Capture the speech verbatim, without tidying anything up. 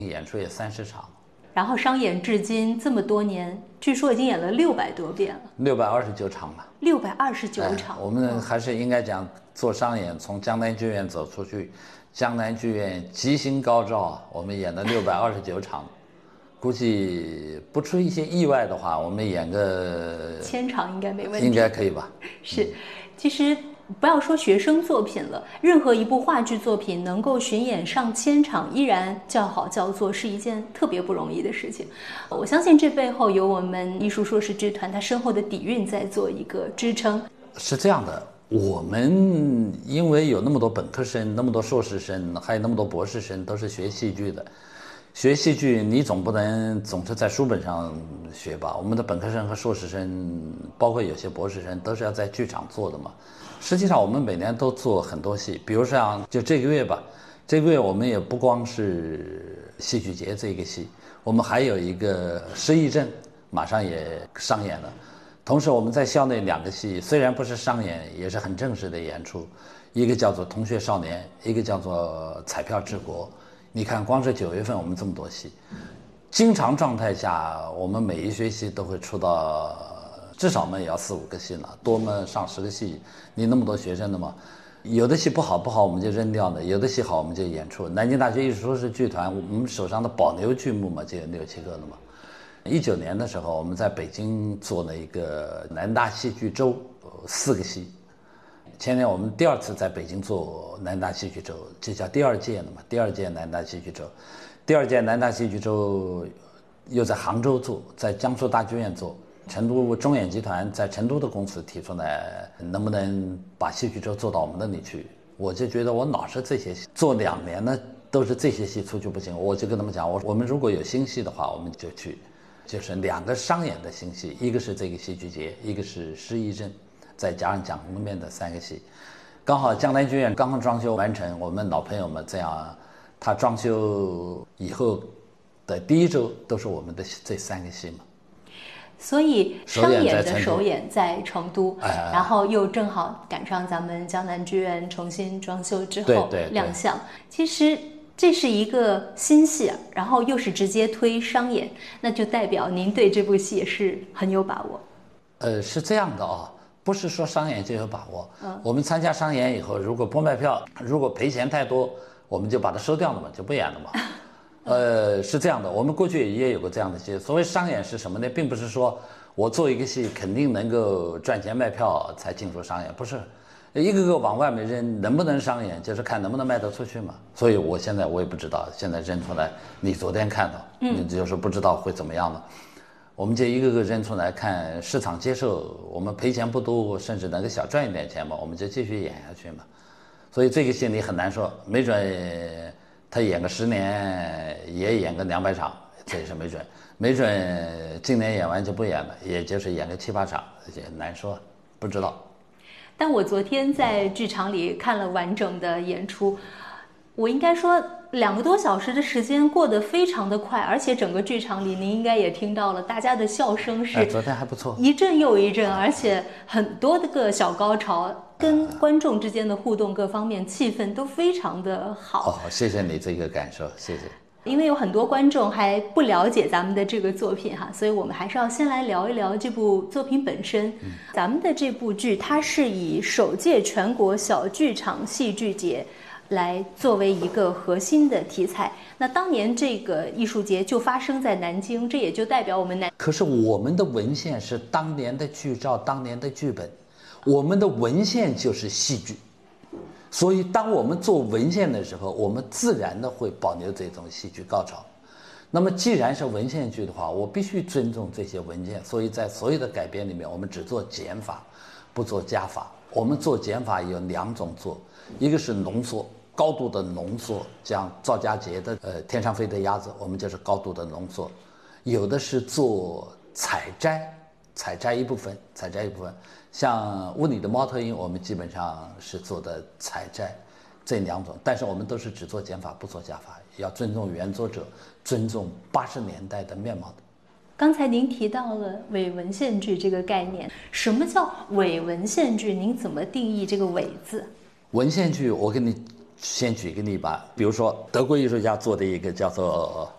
演出也三十场。 然后商演至今这么多年，据说已经演了六百多遍了， 六百二十九场吧。 六百二十九场、 哎。我们还是应该讲做商演，从江南剧院走出去，江南剧院吉星高照，我们演了六百二十九场，估计不出一些意外的话，我们演个千场应该没问题， 应该可以吧？ 是，其实。不要说学生作品了，任何一部话剧作品能够巡演上千场，依然叫好叫座，是一件特别不容易的事情。我相信这背后有我们艺术硕士剧团它深厚的底蕴在做一个支撑。 是这样的，我们因为有那么多本科生，那么多硕士生，还有那么多博士生，都是学戏剧的。学戏剧，你总不能总是在书本上学吧？我们的本科生和硕士生，包括有些博士生，都是要在剧场做的嘛。实际上，我们每年都做很多戏，比如像就这个月吧，这个月我们也不光是戏剧节这个戏，我们还有一个失忆症，马上也上演了。同时，我们在校内两个戏，虽然不是商演，也是很正式的演出，一个叫做《同学少年》，一个叫做《彩票治国》。你看，光是九月份我们这么多戏，经常状态下，我们每一学期都会出到。至少嘛也要四五个戏呢，多么上十个戏，你那么多学生的嘛，有的戏不好不好我们就扔掉了，有的戏好我们就演出。南京大学艺术硕士剧团，我们手上的保留剧目嘛就有六七个了嘛。一九年的时候，我们在北京做了一个南大戏剧周，四个戏。前年我们第二次在北京做南大戏剧周，这叫第二届了嘛，第二届南大戏剧周，第二届南大戏剧周又在杭州做，在江苏大剧院做。成都中演集团在成都的公司提出来，能不能把戏剧周做到我们那里去？我就觉得我老是这些戏，做两年呢都是这些戏出去不行，我就跟他们讲，我我们如果有新戏的话，我们就去，就是两个商演的新戏，一个是这个戏剧节，一个是失忆症，再加上蒋公面的三个戏，刚好江南剧院刚刚装修完成，我们老朋友们这样，他装修以后的第一周都是我们的这三个戏嘛。 所以商演的首演在成都，哎、然后又正好赶上咱们江南剧院重新装修之后亮相。其实这是一个新戏，然后又是直接推商演，那就代表您对这部戏也是很有把握。 呃，是这样的啊、哦，不是说商演就有把握。嗯，我们参加商演以后，如果不卖票，如果赔钱太多，我们就把它收掉了嘛，就不演了嘛。呃，是这样的，我们过去也有过这样的戏。所谓商演是什么呢？并不是说我做一个戏肯定能够赚钱卖票才进入商演，不是，一个个往外面扔，能不能商演，就是看能不能卖得出去嘛。所以我现在我也不知道，现在扔出来，你昨天看到，你就是不知道会怎么样了。我们就一个个扔出来看市场接受，我们赔钱不多，甚至能够小赚一点钱嘛，我们就继续演下去嘛。所以这个戏你很难说，没准他演个十年也演个两百场，这也是没准，没准今年演完就不演了，也就是演个七八场，也难说，不知道。 但我昨天在剧场里看了完整的演出，我应该说两个多小时的时间过得非常的快，而且整个剧场里您应该也听到了，大家的笑声是昨天还不错， 一阵又一阵，而且很多的个小高潮。跟观众之间的互动各方面气氛都非常的好。 哦，谢谢你这个感受，谢谢。 因为有很多观众还不了解咱们的这个作品哈，所以我们还是要先来聊一聊这部作品本身。嗯、咱们的这部剧它是以首届全国小剧场戏剧节来作为一个核心的题材。那当年这个艺术节就发生在南京，这也就代表我们南。 可是我们的文献是当年的剧照，当年的剧本。我们的文献就是戏剧，所以当我们做文献的时候，我们自然的会保留这种戏剧高潮。那么既然是文献剧的话，我必须尊重这些文件，所以在所有的改编里面，我们只做减法，不做加法。我们做减法有两种做，一个是浓缩，高度的浓缩，像赵家杰的呃《天上飞的鸭子》，我们就是高度的浓缩；有的是做采摘，采摘一部分，采摘一部分。像屋里的猫头鹰，我们基本上是做的采摘，这两种，但是我们都是只做减法不做加法，要尊重原作者，尊重八十年代的面貌的。 刚才您提到了伪文献剧这个概念，什么叫伪文献剧？您怎么定义这个伪字？ 文献剧，我给你先举一个例吧，比如说德国艺术家做的一个叫做